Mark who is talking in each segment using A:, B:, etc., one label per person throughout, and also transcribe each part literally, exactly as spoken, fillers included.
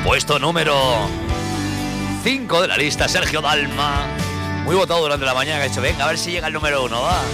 A: Puesto número cinco de la lista, Sergio Dalma. Muy votado durante la mañana, que ha dicho, venga, a ver si llega el número uno, va.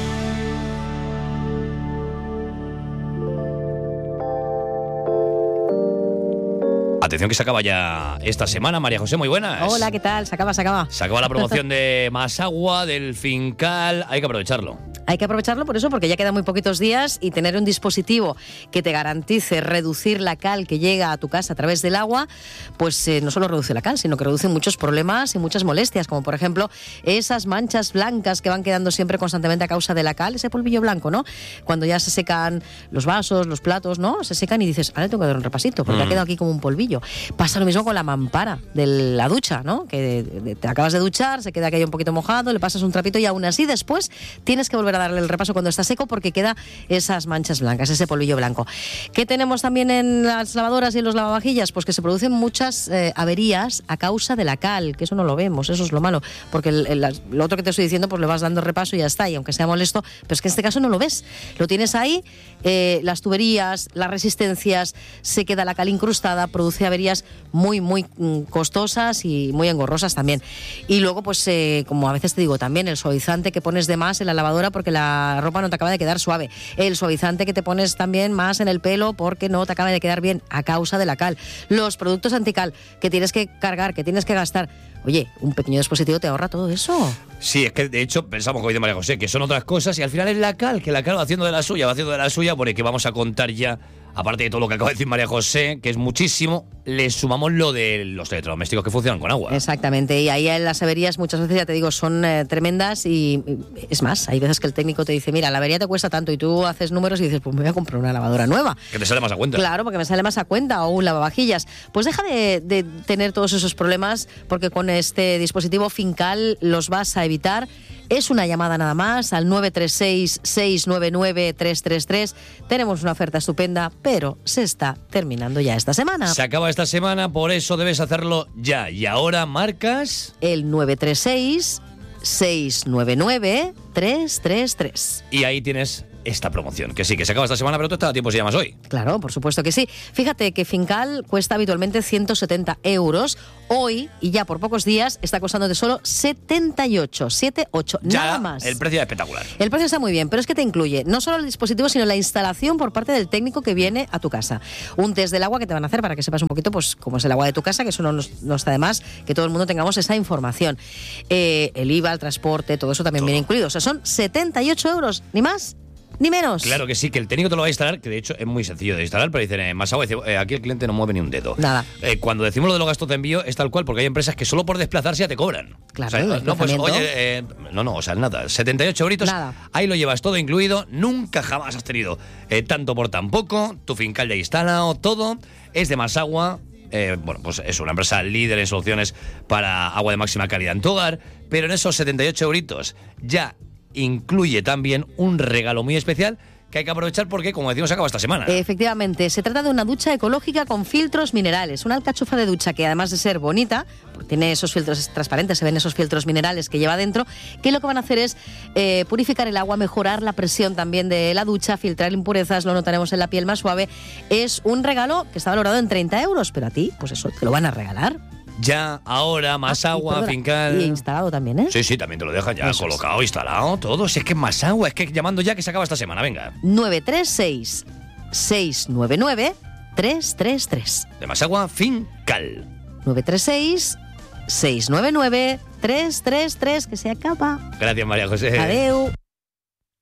A: Atención que se acaba ya esta semana, María José, muy buenas.
B: Hola, ¿qué tal? Se acaba, se acaba.
A: Se acaba la promoción de Masagua, del Fincal, hay que aprovecharlo.
B: Hay que aprovecharlo por eso, porque ya quedan muy poquitos días y tener un dispositivo que te garantice reducir la cal que llega a tu casa a través del agua, pues eh, no solo reduce la cal, sino que reduce muchos problemas y muchas molestias, como por ejemplo esas manchas blancas que van quedando siempre constantemente a causa de la cal, ese polvillo blanco, ¿no? Cuando ya se secan los vasos, los platos, ¿no? Se secan y dices, ahora tengo que dar un repasito, porque mm. ha quedado aquí como un polvillo. Pasa lo mismo con la mampara de la ducha, ¿no? Que te acabas de duchar, se queda aquello un poquito mojado, le pasas un trapito y aún así después tienes que volver a darle el repaso cuando está seco porque queda esas manchas blancas, ese polvillo blanco. ¿Qué tenemos también en las lavadoras y en los lavavajillas? Pues que se producen muchas eh, averías a causa de la cal, que eso no lo vemos, eso es lo malo, porque el, el, lo otro que te estoy diciendo pues le vas dando repaso y ya está, y aunque sea molesto, pero es que en este caso no lo ves, lo tienes ahí, eh, las tuberías, las resistencias, se queda la cal incrustada, produce averías muy, muy mm, costosas y muy engorrosas también. Y luego, pues eh, como a veces te digo también, el suavizante que pones de más en la lavadora porque la La ropa no te acaba de quedar suave. El suavizante que te pones también más en el pelo porque no te acaba de quedar bien a causa de la cal. Los productos antical que tienes que cargar, que tienes que gastar. Oye, un pequeño dispositivo te ahorra todo eso.
A: Sí, es que de hecho pensamos, como dice María José, que son otras cosas y al final es la cal, que la cal va haciendo de la suya, va haciendo de la suya, por el que vamos a contar ya, aparte de todo lo que acaba de decir María José, que es muchísimo, le sumamos lo de los electrodomésticos que funcionan con agua.
B: Exactamente, y ahí las averías muchas veces, ya te digo, son eh, tremendas y, y es más, hay veces que el técnico te dice, mira, la avería te cuesta tanto y tú haces números y dices, pues me voy a comprar una lavadora nueva.
A: Que te sale más a cuenta.
B: Claro, porque me sale más a cuenta, o un lavavajillas. Pues deja de, de tener todos esos problemas porque con este dispositivo Fincal los vas a evitar. Es una llamada nada más al nueve tres seis, seis nueve nueve, tres tres tres. Tenemos una oferta estupenda, pero se está terminando ya esta semana.
A: Se acaba esta semana, por eso debes hacerlo ya. Y ahora marcas
B: el nueve tres seis, seis nueve nueve, tres tres tres.
A: Y ahí tienes esta promoción, que sí, que se acaba esta semana, pero tú estás a tiempo si llamas hoy.
B: Claro, por supuesto que sí. Fíjate que Fincal cuesta habitualmente ciento setenta euros. Hoy, y ya por pocos días, está costando de solo setenta y ocho, setenta y ocho, nada más.
A: El precio es espectacular.
B: El precio está muy bien, pero es que te incluye no solo el dispositivo, sino la instalación por parte del técnico que viene a tu casa. Un test del agua que te van a hacer para que sepas un poquito pues cómo es el agua de tu casa, que eso no, nos, no está de más, que todo el mundo tengamos esa información. Eh, el I V A, el transporte, todo eso también todo viene incluido. O sea, son setenta y ocho euros, ni más ni menos.
A: Claro que sí, que el técnico te lo va a instalar, que de hecho es muy sencillo de instalar, pero dicen, eh, más agua, dice, eh, aquí el cliente no mueve ni un dedo.
B: Nada.
A: Eh, cuando decimos lo de los gastos de envío es tal cual, porque hay empresas que solo por desplazarse ya te cobran.
B: Claro,
A: o sea, no, pues oye, eh, no, no, o sea, nada, setenta y ocho euritos,
B: nada.
A: Ahí lo llevas todo incluido, nunca jamás has tenido eh, tanto por tan poco, tu Fincal ya instalado, todo, es de Masagua. Eh, bueno, pues es una empresa líder en soluciones para agua de máxima calidad en tu hogar, pero en esos setenta y ocho euritos ya incluye también un regalo muy especial que hay que aprovechar porque, como decimos, acaba esta semana.
B: Efectivamente, se trata de una ducha ecológica con filtros minerales, una alcachofa de ducha que además de ser bonita, tiene esos filtros transparentes, se ven esos filtros minerales que lleva dentro, que lo que van a hacer es eh, purificar el agua, mejorar la presión también de la ducha, filtrar impurezas, lo notaremos en la piel más suave. Es un regalo que está valorado en treinta euros, pero a ti, pues eso, te lo van a regalar.
A: Ya, ahora, más
B: ah,
A: agua, Fincal.
B: Y instalado también, ¿eh?
A: Sí, sí, también te lo dejan ya
B: Eso
A: colocado, es. instalado, todo. Si es que es más agua, es que llamando ya que se acaba esta semana, venga.
B: nueve tres seis, seis nueve nueve, tres tres tres.
A: De más agua, Fincal.
B: nueve tres seis, seis nueve nueve, tres tres tres, que se acaba.
A: Gracias, María José.
B: Adeu.